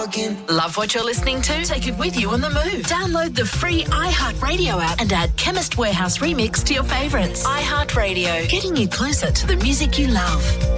talking. Love what you're listening to? Take it with you on the move. Download the free iHeartRadio app and add Chemist Warehouse Remix to your favourites. iHeartRadio, getting you closer to the music you love.